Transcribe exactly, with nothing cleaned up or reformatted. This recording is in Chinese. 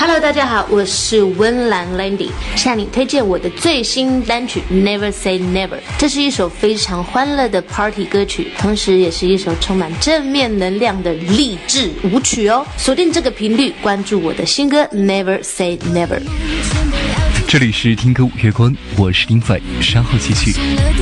Hello， 大家好，我是温岚 Landy， 向你推荐我的最新单曲 Never Say Never。这是一首非常欢乐的 Party 歌曲，同时也是一首充满正面能量的励志舞曲哦。锁定这个频率，关注我的新歌 Never Say Never。 这里是听歌五月光，我是丁斐，稍后继续。